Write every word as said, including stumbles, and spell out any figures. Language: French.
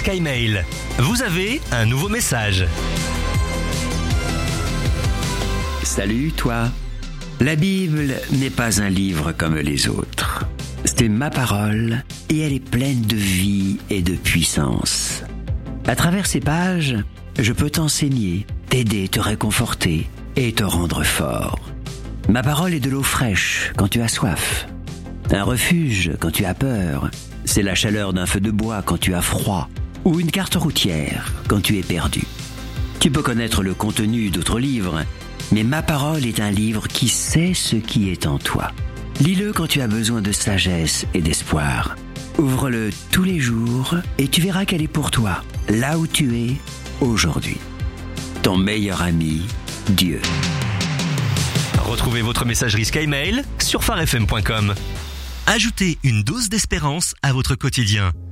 SkyMail. Vous avez un nouveau message. Salut toi. La Bible n'est pas un livre comme les autres. C'est ma parole et elle est pleine de vie et de puissance. À travers ces pages, je peux t'enseigner, t'aider, te réconforter et te rendre fort. Ma parole est de l'eau fraîche quand tu as soif. Un refuge quand tu as peur. C'est la chaleur d'un feu de bois quand tu as froid. Ou une carte routière quand tu es perdu. Tu peux connaître le contenu d'autres livres, mais ma parole est un livre qui sait ce qui est en toi. Lis-le quand tu as besoin de sagesse et d'espoir. Ouvre-le tous les jours et tu verras qu'elle est pour toi, là où tu es aujourd'hui. Ton meilleur ami, Dieu. Retrouvez votre messagerie SkyMail sur phare f m point com. Ajoutez une dose d'espérance à votre quotidien.